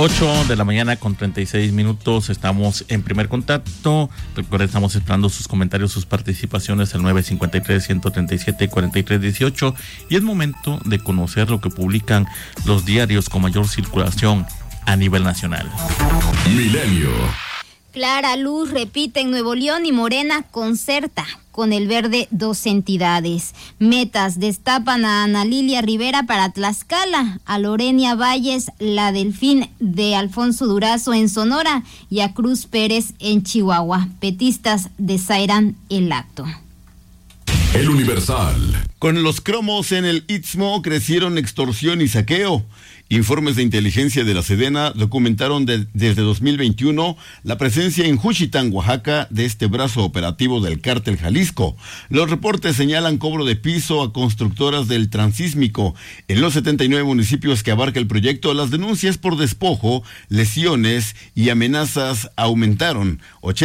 8 de la mañana con 36 minutos, estamos en Primer Contacto. Recuerden, estamos esperando sus comentarios, sus participaciones al 953-137-4318 y es momento de conocer lo que publican los diarios con mayor circulación a nivel nacional. Milenio. Clara Luz repite en Nuevo León y Morena concerta con el Verde dos entidades. Metas destapan a Ana Lilia Rivera para Tlaxcala, a Lorenia Valles, la Delfín de Alfonso Durazo en Sonora y a Cruz Pérez en Chihuahua. Petistas desairan el acto. El Universal. Con los cromos en el Istmo crecieron extorsión y saqueo. Informes de inteligencia de la Sedena documentaron desde 2021 la presencia en Juchitán, Oaxaca, de este brazo operativo del Cártel Jalisco. Los reportes señalan cobro de piso a constructoras del Transísmico. En los 79 municipios que abarca el proyecto, las denuncias por despojo, lesiones y amenazas aumentaron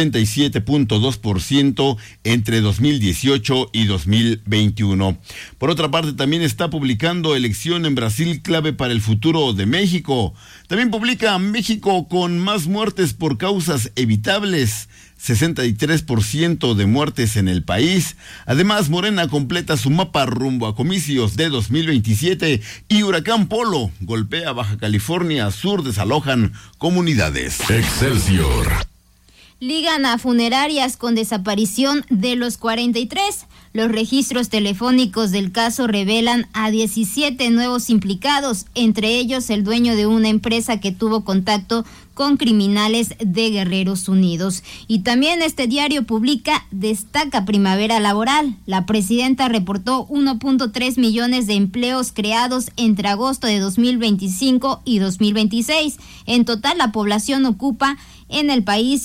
87.2% entre 2018 y 2021. Por otra parte, también está publicando Elección en Brasil, clave para el futuro de México. También publica México con más muertes por causas evitables, 63% de muertes en el país. Además, Morena completa su mapa rumbo a comicios de 2027 y Huracán Polo golpea Baja California Sur, desalojan comunidades. Excelsior. Ligan a funerarias con desaparición de los 43. Los registros telefónicos del caso revelan a 17 nuevos implicados, entre ellos el dueño de una empresa que tuvo contacto con criminales de Guerreros Unidos. Y también este diario destaca Primavera Laboral. La presidenta reportó 1.3 millones de empleos creados entre agosto de 2025 y 2026. En total, la población ocupó en el país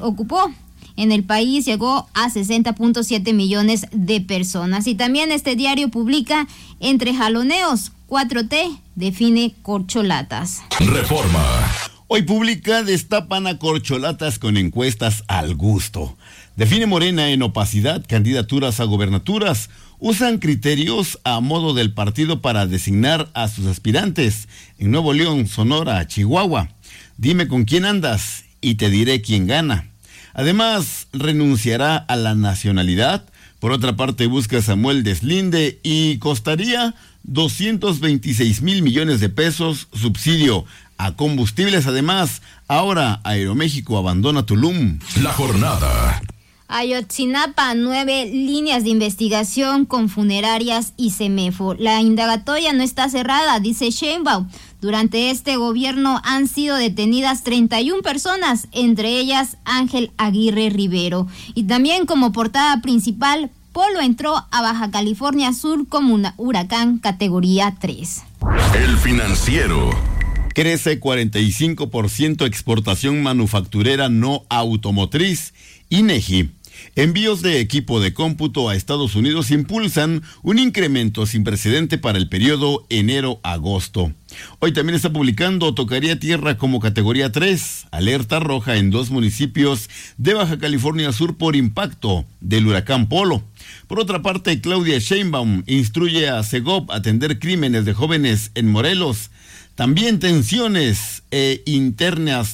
llegó a 60.7 millones de personas. Y también este diario publica entre jaloneos, 4T define corcholatas. Reforma. Hoy publica destapan a corcholatas con encuestas al gusto. Define Morena en opacidad candidaturas a gobernaturas. Usan criterios a modo del partido para designar a sus aspirantes en Nuevo León, Sonora, Chihuahua. Dime con quién andas y te diré quién gana. Además, renunciará a la nacionalidad. Por otra parte, busca Samuel Deslinde y costaría 226 mil millones de pesos subsidio a combustibles. Además, ahora Aeroméxico abandona Tulum. La jornada. Ayotzinapa, 9 líneas de investigación con funerarias y Semefo. La indagatoria no está cerrada, dice Sheinbaum. Durante este gobierno han sido detenidas 31 personas, entre ellas Ángel Aguirre Rivero. Y también como portada principal, Polo entró a Baja California Sur como un huracán categoría 3. El Financiero. Crece 45% exportación manufacturera no automotriz. INEGI. Envíos de equipo de cómputo a Estados Unidos impulsan un incremento sin precedente para el periodo enero-agosto. Hoy también está publicando tocaría tierra como categoría 3, alerta roja en 2 municipios de Baja California Sur por impacto del huracán Polo. Por otra parte, Claudia Sheinbaum instruye a Segov a atender crímenes de jóvenes en Morelos. También tensiones internas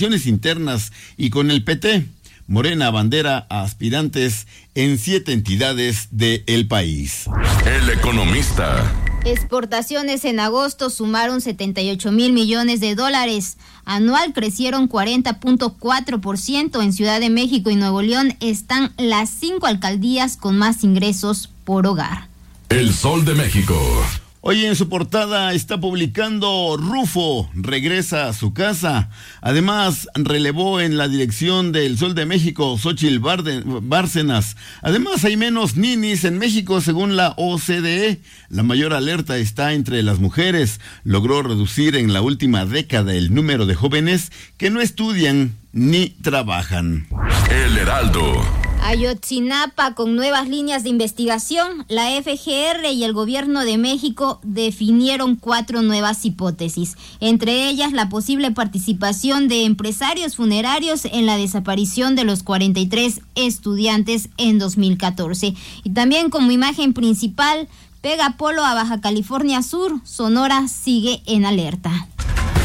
y con el PT. Morena abandera a aspirantes en 7 entidades del país. El Economista. Exportaciones en agosto sumaron 78 mil millones de dólares. Anual crecieron 40.4%. En Ciudad de México y Nuevo León están las 5 alcaldías con más ingresos por hogar. El Sol de México. Hoy en su portada está publicando Rufo regresa a su casa. Además, relevó en la dirección del Sol de México Xóchitl Bárcenas. Además, hay menos ninis en México según la OCDE. La mayor alerta está entre las mujeres. Logró reducir en la última década el número de jóvenes que no estudian ni trabajan. El Heraldo. Ayotzinapa con nuevas líneas de investigación. La FGR y el Gobierno de México definieron 4 nuevas hipótesis, entre ellas la posible participación de empresarios funerarios en la desaparición de los 43 estudiantes en 2014. Y también como imagen principal, pega Polo a Baja California Sur, Sonora sigue en alerta.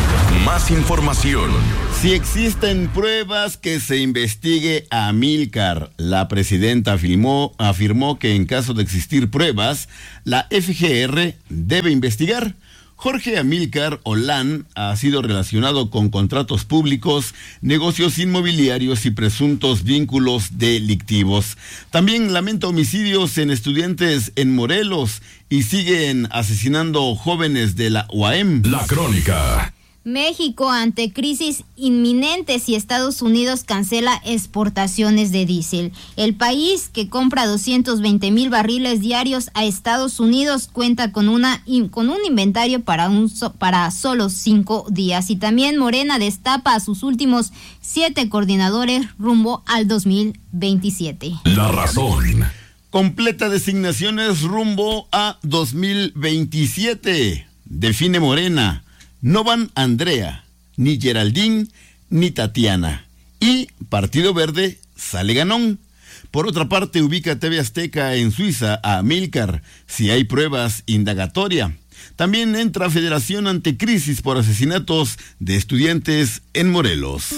más información. Si existen pruebas, que se investigue a Amílcar. La presidenta afirmó que en caso de existir pruebas, la FGR debe investigar. Jorge Amílcar Olán ha sido relacionado con contratos públicos, negocios inmobiliarios y presuntos vínculos delictivos. También lamenta homicidios en estudiantes en Morelos y siguen asesinando jóvenes de la UAM. La Crónica. México ante crisis inminente si Estados Unidos cancela exportaciones de diésel. El país, que compra 220,000 barriles diarios a Estados Unidos, cuenta con un inventario para solo 5 días. Y también Morena destapa a sus últimos 7 coordinadores rumbo al 2027. La Razón. Completa designaciones rumbo a 2027. Define Morena. No van Andrea, ni Geraldine, ni Tatiana. Y Partido Verde sale ganón. Por otra parte, ubica TV Azteca en Suiza a Amílcar. Si hay pruebas, indagatoria. También entra Federación ante crisis por asesinatos de estudiantes en Morelos.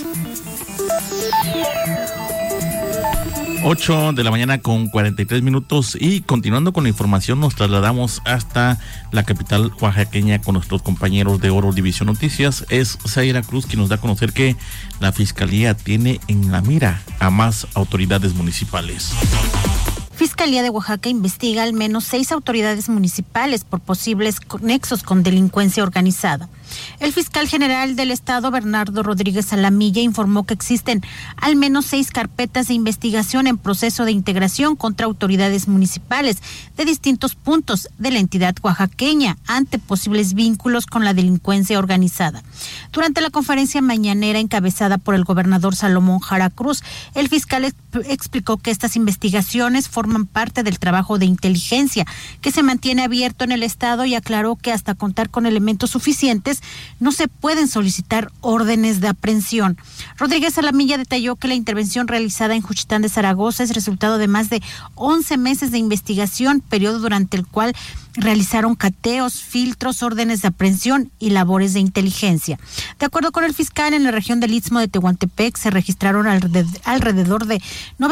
8 de la mañana con 43 minutos y continuando con la información nos trasladamos hasta la capital oaxaqueña con nuestros compañeros de Oro División Noticias. Es Zaira Cruz quien nos da a conocer que la Fiscalía tiene en la mira a más autoridades municipales. Fiscalía de Oaxaca investiga al menos 6 autoridades municipales por posibles nexos con delincuencia organizada. El fiscal general del estado, Bernardo Rodríguez Alamilla, informó que existen al menos 6 carpetas de investigación en proceso de integración contra autoridades municipales de distintos puntos de la entidad oaxaqueña ante posibles vínculos con la delincuencia organizada. Durante la conferencia mañanera encabezada por el gobernador Salomón Jara Cruz, el fiscal explicó que estas investigaciones forman parte del trabajo de inteligencia que se mantiene abierto en el estado y aclaró que hasta contar con elementos suficientes no se pueden solicitar órdenes de aprehensión. Rodríguez Alamilla detalló que la intervención realizada en Juchitán de Zaragoza es resultado de más de 11 meses de investigación, periodo durante el cual realizaron cateos, filtros, órdenes de aprehensión y labores de inteligencia. De acuerdo con el fiscal, en la región del Istmo de Tehuantepec se registraron alrededor de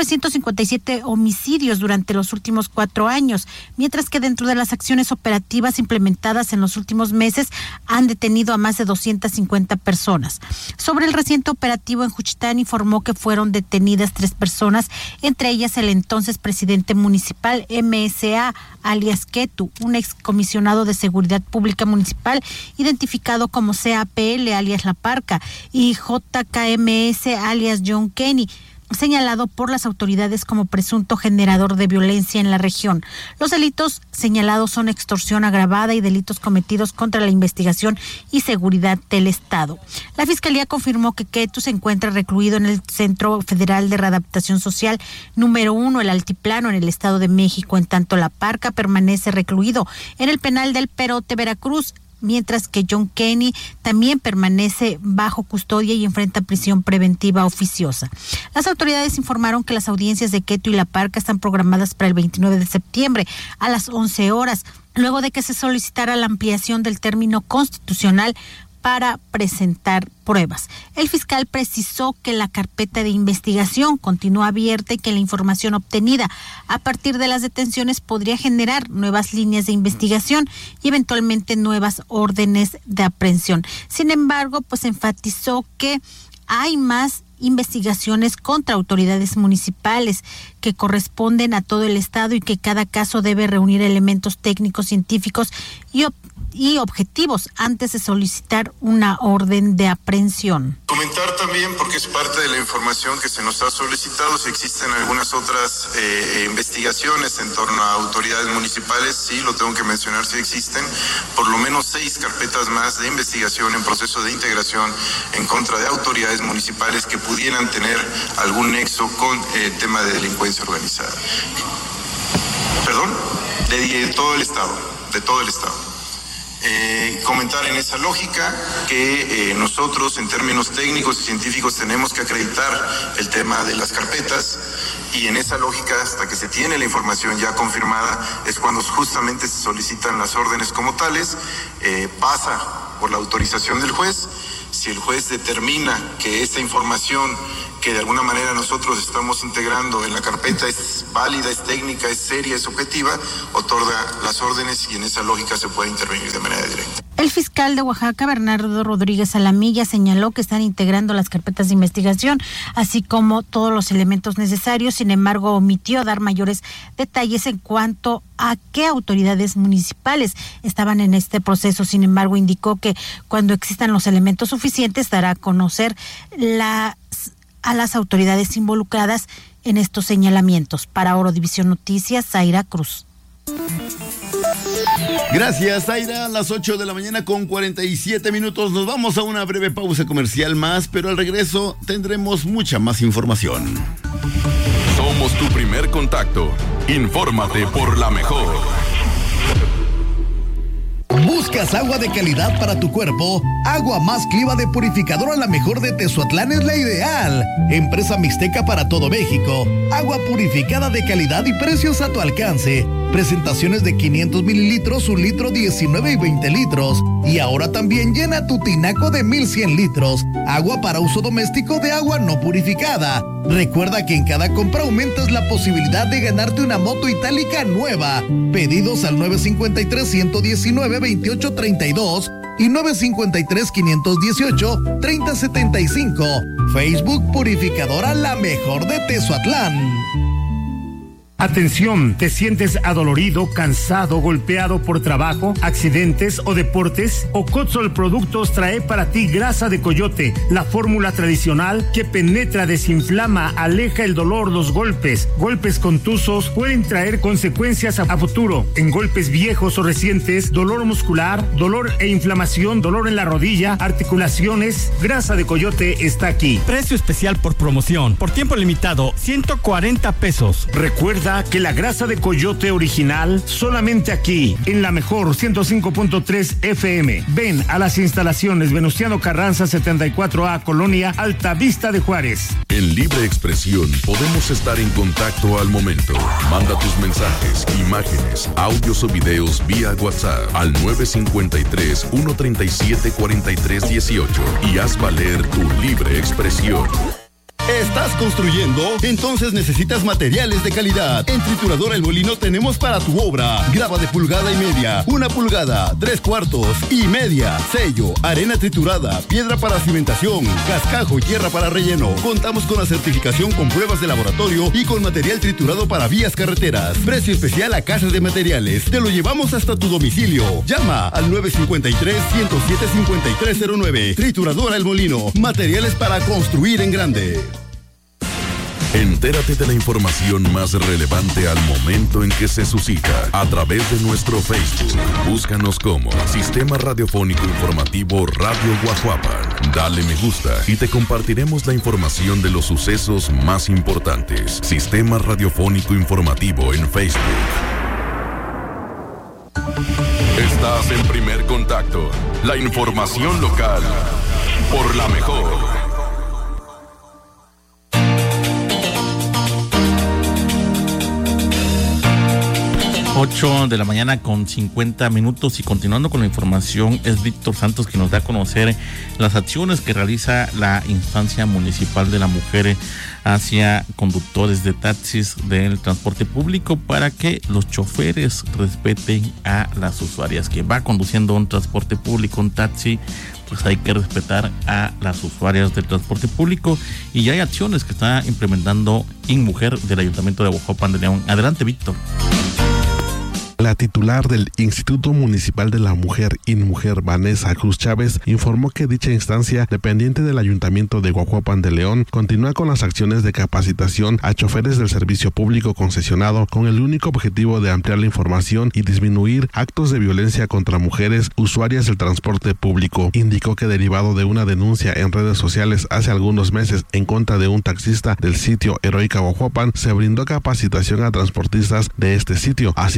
957 homicidios durante los últimos 4 años, mientras que dentro de las acciones operativas implementadas en los últimos meses han detenido a más de 250 personas. Sobre el reciente operativo en Juchitán, informó que fueron detenidas 3 personas, entre ellas el entonces presidente municipal MSA, alias Ketu, un excomisionado de Seguridad Pública Municipal identificado como CAPL, alias La Parca, y JKMS, alias John Kenny, señalado por las autoridades como presunto generador de violencia en la región. Los delitos señalados son extorsión agravada y delitos cometidos contra la investigación y seguridad del Estado. La Fiscalía confirmó que Ketu se encuentra recluido en el Centro Federal de Readaptación Social número 1, el Altiplano, en el Estado de México. En tanto, La Parca permanece recluido en el penal del Perote, Veracruz, mientras que John Kenny también permanece bajo custodia y enfrenta prisión preventiva oficiosa. Las autoridades informaron que las audiencias de Ketu y La Parca están programadas para el 29 de septiembre a las 11 horas, luego de que se solicitara la ampliación del término constitucional para presentar pruebas. El fiscal precisó que la carpeta de investigación continúa abierta y que la información obtenida a partir de las detenciones podría generar nuevas líneas de investigación y eventualmente nuevas órdenes de aprehensión. Sin embargo, pues enfatizó que hay más investigaciones contra autoridades municipales que corresponden a todo el estado y que cada caso debe reunir elementos técnicos, científicos y objetivos antes de solicitar una orden de aprehensión. Comentar también, porque es parte de la información que se nos ha solicitado, si existen algunas otras investigaciones en torno a autoridades municipales, sí, lo tengo que mencionar, si existen por lo menos 6 carpetas más de investigación en proceso de integración en contra de autoridades municipales que pudieran tener algún nexo con el tema de delincuencia organizada. Perdón, de todo el estado. Comentar en esa lógica que nosotros en términos técnicos y científicos tenemos que acreditar el tema de las carpetas y en esa lógica hasta que se tiene la información ya confirmada es cuando justamente se solicitan las órdenes como tales, pasa por la autorización del juez. Si el juez determina que esta información que de alguna manera nosotros estamos integrando en la carpeta es válida, es técnica, es seria, es objetiva, otorga las órdenes y en esa lógica se puede intervenir de manera directa. El fiscal de Oaxaca, Bernardo Rodríguez Alamilla, señaló que están integrando las carpetas de investigación, así como todos los elementos necesarios. Sin embargo, omitió dar mayores detalles en cuanto a qué autoridades municipales estaban en este proceso. Sin embargo, indicó que cuando existan los elementos suficientes dará a conocer a las autoridades involucradas en estos señalamientos. Para Orodivisión Noticias, Zaira Cruz. Gracias, Zaira. A las 8 de la mañana con 47 minutos. Nos vamos a una breve pausa comercial más, pero al regreso tendremos mucha más información. Somos tu primer contacto. Infórmate por la mejor. ¿Buscas agua de calidad para tu cuerpo? Agua Más Cliva de Purificadora La Mejor de Tezuatlán es la ideal. Empresa mixteca para todo México. Agua purificada de calidad y precios a tu alcance. Presentaciones de 500 mililitros, 1 litro, 19 y 20 litros. Y ahora también llena tu tinaco de 1100 litros. Agua para uso doméstico de agua no purificada. Recuerda que en cada compra aumentas la posibilidad de ganarte una moto itálica nueva. Pedidos al 953-119-2832 y 953-518-3075. Facebook Purificadora La Mejor de Tezuatlán. Atención, ¿te sientes adolorido, cansado, golpeado por trabajo, accidentes o deportes? Ocotzol Productos trae para ti grasa de coyote, la fórmula tradicional que penetra, desinflama, aleja el dolor, los golpes. Golpes contusos pueden traer consecuencias a futuro. En golpes viejos o recientes, dolor muscular, dolor e inflamación, dolor en la rodilla, articulaciones, grasa de coyote está aquí. Precio especial por promoción, por tiempo limitado, 140 pesos. Recuerda que la grasa de coyote original solamente aquí, en la mejor 105.3 FM. Ven a las instalaciones Venustiano Carranza 74A, Colonia Altavista de Juárez. En Libre Expresión podemos estar en contacto al momento. Manda tus mensajes, imágenes, audios o videos vía WhatsApp al 953-137-4318 y haz valer tu libre expresión. ¿Estás construyendo? Entonces necesitas materiales de calidad. En Trituradora El Molino tenemos para tu obra grava de 1,5 pulgadas, 1 pulgada, 3/4 y media, sello, arena triturada, piedra para cimentación, cascajo y tierra para relleno. Contamos con la certificación con pruebas de laboratorio y con material triturado para vías carreteras. Precio especial a Casa de Materiales. Te lo llevamos hasta tu domicilio. Llama al 953-107-5309. Trituradora El Molino. Materiales para construir en grande. Entérate de la información más relevante al momento en que se suscita a través de nuestro Facebook. Búscanos como Sistema Radiofónico Informativo Radio Guajuapan. Dale me gusta y te compartiremos la información de los sucesos más importantes. Sistema Radiofónico Informativo en Facebook. Estás en Primer Contacto. La información local por la mejor. 8 de la mañana con 50 minutos y continuando con la información es Víctor Santos quien nos da a conocer las acciones que realiza la instancia municipal de la mujer hacia conductores de taxis del transporte público para que los choferes respeten a las usuarias. Quien va conduciendo un transporte público, un taxi, pues hay que respetar a las usuarias del transporte público y ya hay acciones que está implementando InMujer del Ayuntamiento de Huajuapan de León. Adelante, Víctor. La titular del Instituto Municipal de la Mujer, InMujer, Vanessa Cruz Chávez, informó que dicha instancia, dependiente del Ayuntamiento de Huajuapan de León, continúa con las acciones de capacitación a choferes del servicio público concesionado con el único objetivo de ampliar la información y disminuir actos de violencia contra mujeres usuarias del transporte público. Indicó que derivado de una denuncia en redes sociales hace algunos meses en contra de un taxista del sitio Heroica Huajuapan, se brindó capacitación a transportistas de este sitio, así como de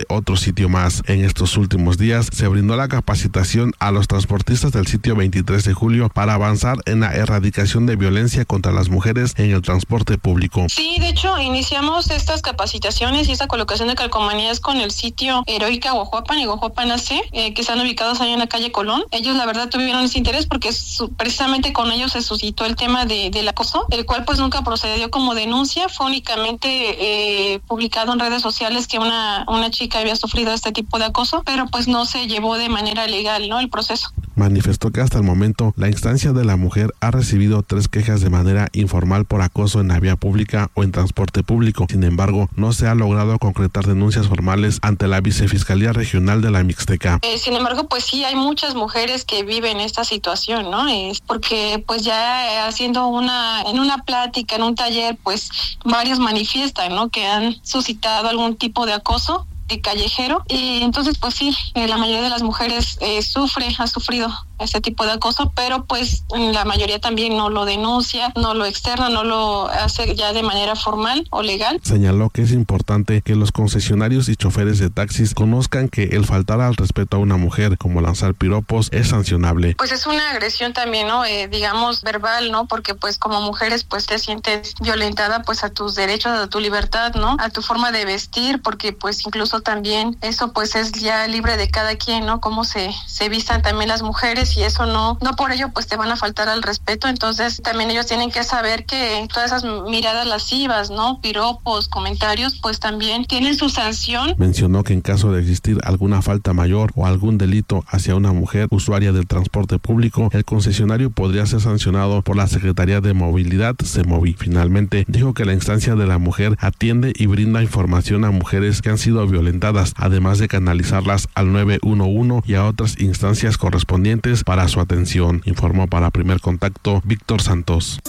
otro sitio más. En estos últimos días se brindó la capacitación a los transportistas del sitio 23 de julio para avanzar en la erradicación de violencia contra las mujeres en el transporte público. Sí, de hecho, iniciamos estas capacitaciones y esta colocación de calcomanías con el sitio Heroica Guajuapan y Guajuapan AC, que están ubicados ahí en la calle Colón. Ellos, la verdad, tuvieron ese interés porque precisamente con ellos se suscitó el tema del acoso, el cual pues nunca procedió como denuncia, fue únicamente publicado en redes sociales que una chica había sufrido este tipo de acoso, pero pues no se llevó de manera legal, ¿no?, el proceso. Manifestó que hasta el momento la instancia de la mujer ha recibido 3 quejas de manera informal por acoso en la vía pública o en transporte público. Sin embargo, no se ha logrado concretar denuncias formales ante la Vicefiscalía Regional de la Mixteca. Sin embargo, pues sí hay muchas mujeres que viven esta situación, ¿no? Es porque pues ya haciendo en una plática, en un taller, pues varios manifiestan, ¿no?, que han suscitado algún tipo de acoso callejero, y entonces pues sí, la mayoría de las mujeres ha sufrido este tipo de acoso, pero pues la mayoría también no lo denuncia, no lo externa, no lo hace ya de manera formal o legal. Señaló que es importante que los concesionarios y choferes de taxis conozcan que el faltar al respeto a una mujer, como lanzar piropos, es sancionable. Pues es una agresión también, ¿no? Digamos verbal, ¿no? Porque pues como mujeres pues te sientes violentada pues a tus derechos, a tu libertad, ¿no? A tu forma de vestir, porque pues incluso también eso pues es ya libre de cada quien, ¿no? Cómo se vistan también las mujeres, y eso no por ello pues te van a faltar al respeto. Entonces también ellos tienen que saber que todas esas miradas lascivas, ¿no?, piropos, comentarios, pues también tienen su sanción. Mencionó que en caso de existir alguna falta mayor o algún delito hacia una mujer usuaria del transporte público, el concesionario podría ser sancionado por la Secretaría de Movilidad, CEMOVI. Finalmente, dijo que la instancia de la mujer atiende y brinda información a mujeres que han sido violentadas, además de canalizarlas al 911 y a otras instancias correspondientes para su atención. Informó para Primer Contacto Víctor Santos.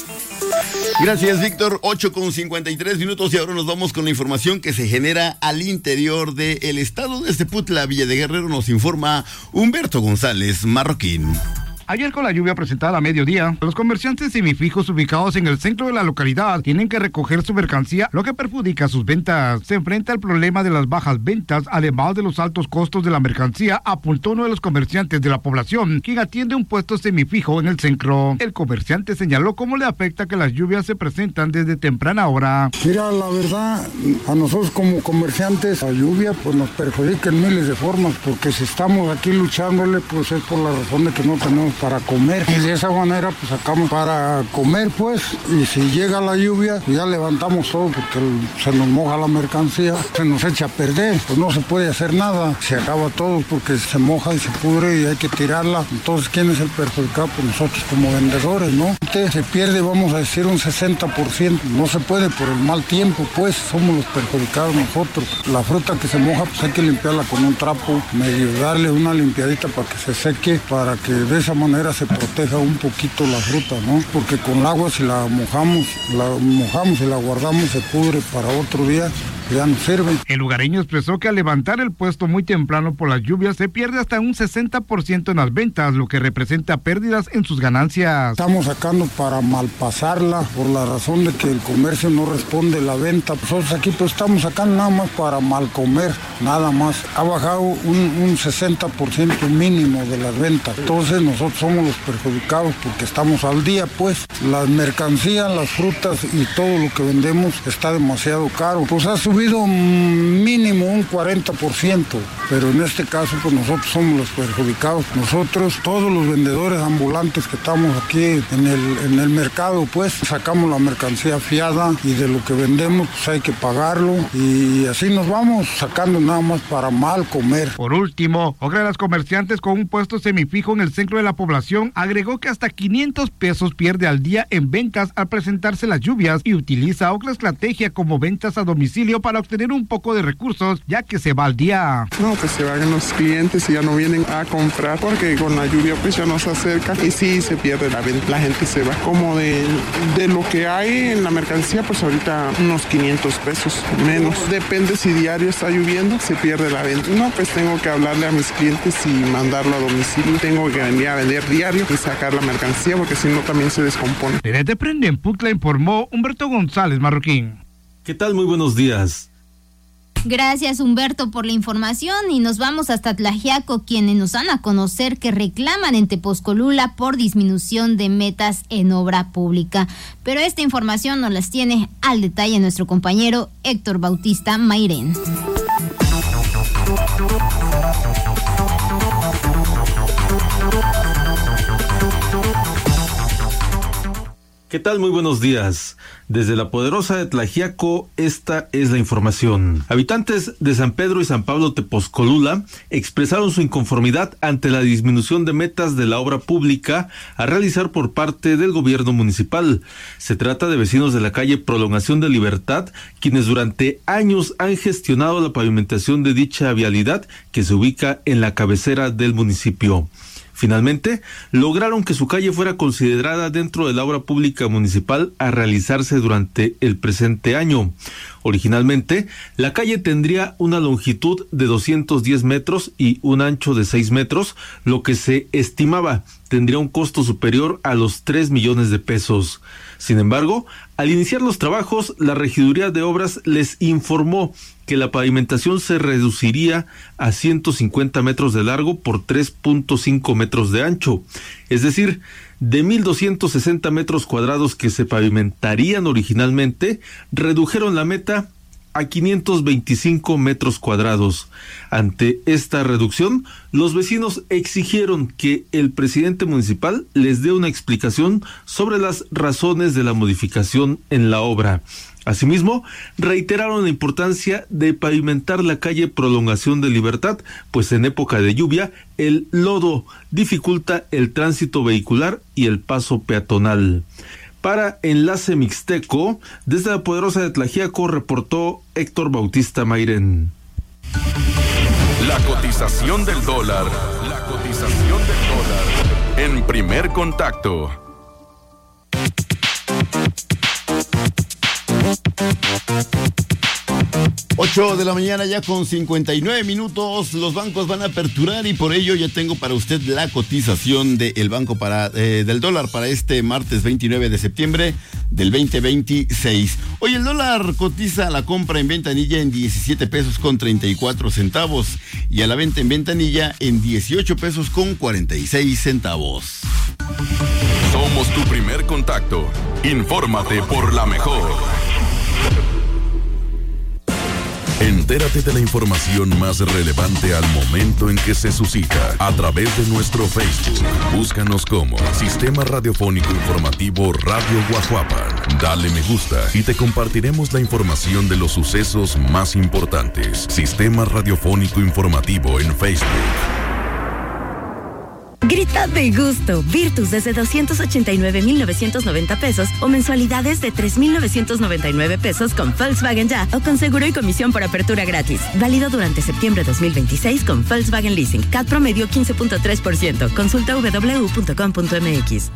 Gracias, Víctor. 8:53 y ahora nos vamos con la información que se genera al interior del estado. Desde Putla, Villa de Guerrero, nos informa Humberto González Marroquín. Ayer, con la lluvia presentada a mediodía, los comerciantes semifijos ubicados en el centro de la localidad tienen que recoger su mercancía, lo que perjudica sus ventas. Se enfrenta al problema de las bajas ventas, además de los altos costos de la mercancía, apuntó uno de los comerciantes de la población, quien atiende un puesto semifijo en el centro. El comerciante señaló cómo le afecta que las lluvias se presentan desde temprana hora. Mira, la verdad, a nosotros como comerciantes, la lluvia pues nos perjudica en miles de formas, porque si estamos aquí luchándole, pues es por la razón de que no tenemos para comer, y de esa manera pues sacamos para comer, pues, y si llega la lluvia ya levantamos todo porque se nos moja la mercancía, se nos echa a perder, pues no se puede hacer nada, se acaba todo porque se moja y se pudre y hay que tirarla. Entonces, ¿quién es el perjudicado? Pues nosotros como vendedores, ¿no? Se pierde, vamos a decir, un 60%, no se puede por el mal tiempo, pues somos los perjudicados nosotros. La fruta que se moja pues hay que limpiarla con un trapo, medio darle una limpiadita para que se seque, para que de esa manera se proteja un poquito la fruta, ¿no? Porque con el agua, si la mojamos y la guardamos, se pudre para otro día, ya no sirve. El lugareño expresó que al levantar el puesto muy temprano por las lluvias se pierde hasta un 60% en las ventas, lo que representa pérdidas en sus ganancias. Estamos sacando para malpasarla por la razón de que el comercio no responde la venta. Nosotros aquí pues estamos sacando nada más para mal comer, nada más. Ha bajado un 60% mínimo de las ventas. Entonces nosotros somos los perjudicados porque estamos al día, pues. Las mercancías, las frutas y todo lo que vendemos está demasiado caro. Pues ha subido mínimo un 40%, pero en este caso pues nosotros somos los perjudicados. Nosotros, todos los vendedores ambulantes que estamos aquí en el mercado, pues sacamos la mercancía fiada y de lo que vendemos pues hay que pagarlo y así nos vamos sacando nada más para mal comer. Por último, otra de las comerciantes con un puesto semifijo en el centro de la población agregó que hasta 500 pesos pierde al día en ventas al presentarse las lluvias y utiliza otra estrategia como ventas a domicilio para obtener un poco de recursos, ya que se va al día. No, pues se van los clientes y ya no vienen a comprar porque con la lluvia pues ya no se acerca y sí se pierde la venta, la gente se va. Como de lo que hay en la mercancía, pues ahorita unos 500 pesos menos. Depende si diario está lloviendo, se pierde la venta. No, pues tengo que hablarle a mis clientes y mandarlo a domicilio. Tengo que venir a vender diario y sacar la mercancía porque si no también se descompone. Desde Prende en Putla informó Humberto González Marroquín. ¿Qué tal? Muy buenos días. Gracias, Humberto, por la información, y nos vamos hasta Tlaxiaco, quienes nos dan a conocer que reclaman en Tepozcolula por disminución de metas en obra pública. Pero esta información nos las tiene al detalle nuestro compañero Héctor Bautista Mairén. ¿Qué tal? Muy buenos días. Desde la poderosa de Tlaxiaco, esta es la información. Habitantes de San Pedro y San Pablo Tepozcolula expresaron su inconformidad ante la disminución de metas de la obra pública a realizar por parte del gobierno municipal. Se trata de vecinos de la calle Prolongación de Libertad, quienes durante años han gestionado la pavimentación de dicha vialidad que se ubica en la cabecera del municipio. Finalmente, lograron que su calle fuera considerada dentro de la obra pública municipal a realizarse durante el presente año. Originalmente, la calle tendría una longitud de 210 metros y un ancho de 6 metros, lo que se estimaba tendría un costo superior a los 3 millones de pesos. Sin embargo, al iniciar los trabajos, la Regiduría de Obras les informó que la pavimentación se reduciría a 150 metros de largo por 3.5 metros de ancho. Es decir, de 1,260 metros cuadrados que se pavimentarían originalmente, redujeron la meta a 525 metros cuadrados. Ante esta reducción, los vecinos exigieron que el presidente municipal les dé una explicación sobre las razones de la modificación en la obra. Asimismo, reiteraron la importancia de pavimentar la calle Prolongación de Libertad, pues en época de lluvia el lodo dificulta el tránsito vehicular y el paso peatonal. Para Enlace Mixteco, desde la poderosa de Tlaxiaco, reportó Héctor Bautista Mairén. La cotización del dólar. La cotización del dólar. En Primer Contacto. Ocho de la mañana ya con 59 minutos, los bancos van a aperturar y por ello ya tengo para usted la cotización del banco del dólar para este martes 29 de septiembre del 2026. Hoy el dólar cotiza a la compra en ventanilla en 17 pesos con 34 centavos y a la venta en ventanilla en 18 pesos con 46 centavos. Somos tu primer contacto. Infórmate por la mejor. Entérate de la información más relevante al momento en que se suscita a través de nuestro Facebook. Búscanos como Sistema Radiofónico Informativo Radio Guajuapan. Dale me gusta y te compartiremos la información de los sucesos más importantes. Sistema Radiofónico Informativo en Facebook. Grita de gusto. Virtus desde 289,990 pesos o mensualidades de 3,999 pesos con Volkswagen Ya o con seguro y comisión por apertura gratis. Válido durante septiembre 2026 con Volkswagen Leasing. CAT promedio 15.3%. Consulta www.com.mx.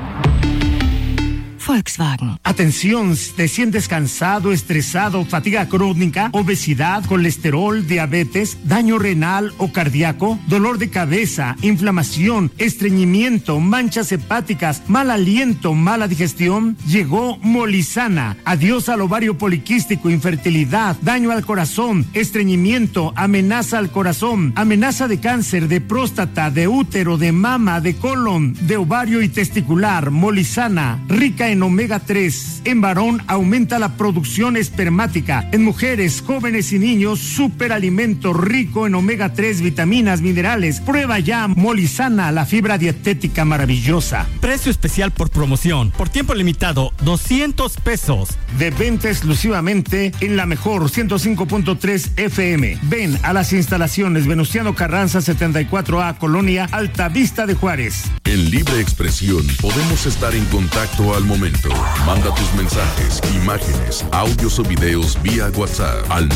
Volkswagen. Atención, ¿te sientes cansado, estresado, fatiga crónica, obesidad, colesterol, diabetes, daño renal o cardíaco, dolor de cabeza, inflamación, estreñimiento, manchas hepáticas, mal aliento, mala digestión? Llegó Molizana. Adiós al ovario poliquístico, infertilidad, daño al corazón, estreñimiento, amenaza al corazón, amenaza de cáncer, de próstata, de útero, de mama, de colon, de ovario y testicular. Molizana, rica en omega 3. En varón aumenta la producción espermática. En mujeres, jóvenes y niños, superalimento rico en omega 3, vitaminas, minerales. Prueba ya Molizana, la fibra dietética maravillosa. Precio especial por promoción. Por tiempo limitado, 200 pesos. De venta exclusivamente en la mejor 105.3 FM. Ven a las instalaciones Venustiano Carranza 74A, Colonia Altavista de Juárez. En Libre Expresión podemos estar en contacto al momento. Manda tus mensajes, imágenes, audios o videos vía WhatsApp al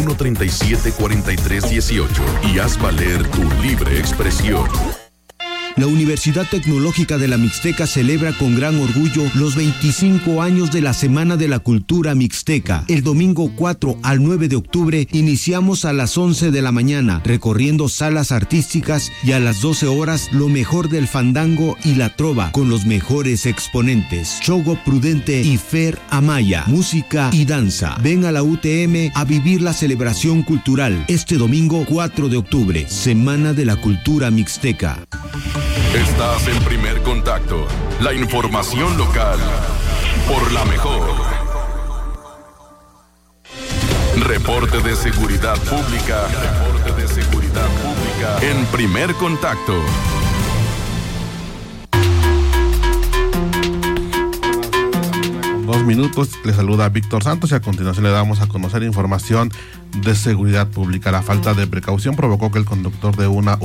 953-137-4318 y haz valer tu libre expresión. La Universidad Tecnológica de la Mixteca celebra con gran orgullo los 25 años de la Semana de la Cultura Mixteca. El domingo 4 al 9 de octubre iniciamos a las 11 de la mañana, recorriendo salas artísticas, y a las 12 horas lo mejor del fandango y la trova con los mejores exponentes. Chogo Prudente y Fer Amaya, música y danza. Ven a la UTM a vivir la celebración cultural este domingo 4 de octubre, Semana de la Cultura Mixteca. Estás en Primer Contacto, la información local por la mejor. Reporte de seguridad pública. Reporte de seguridad pública en Primer Contacto. Dos minutos, le saluda Víctor Santos y a continuación le damos a conocer información de seguridad pública. La falta de precaución provocó que el conductor de una